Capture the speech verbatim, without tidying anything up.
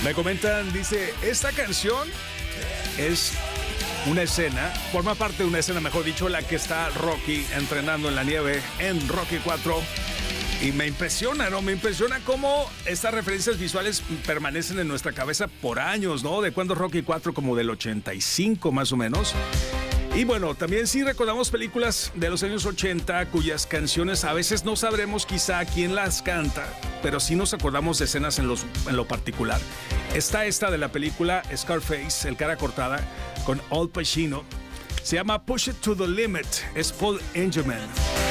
Me comentan, dice, esta canción es una escena, forma parte de una escena, mejor dicho, la que está Rocky entrenando en la nieve en Rocky cuatro. Y me impresiona, ¿no? Me impresiona cómo estas referencias visuales permanecen en nuestra cabeza por años, ¿no? ¿De cuándo Rocky cuatro? Como del ochenta y cinco más o menos. Y bueno, también sí recordamos películas de los años ochenta cuyas canciones a veces no sabremos quizá quién las canta, pero sí nos acordamos de escenas en, los, en lo particular. Está esta de la película Scarface, El cara cortada, con Al Pacino. Se llama Push It to the Limit, es Paul Engelman.